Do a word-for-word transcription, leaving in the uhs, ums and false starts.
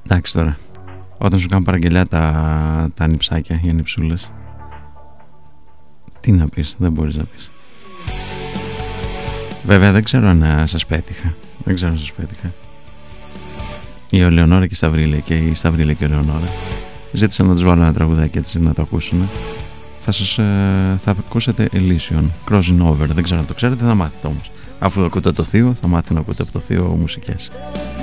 Εντάξει τώρα, όταν σου κάνουν παραγγελιά τα, τα νυψάκια, οι νυψούλες, τι να πεις, δεν μπορείς να πεις. Βέβαια δεν ξέρω αν σας πέτυχα. Δεν ξέρω αν σας πέτυχα. Η Ελεονόρα και η Σταυρίλα, και η Σταυρίλα και η Ελεονόρα ζήτησαν να τους βάλω ένα τραγουδάκι έτσι να το ακούσουν. Θα σας θα ακούσετε Elysion, Crossing Over. Δεν ξέρω αν το ξέρετε, θα μάθετε όμως. Αφού ακούτε το θείο, θα μάθετε να ακούτε από το θείο μουσικές.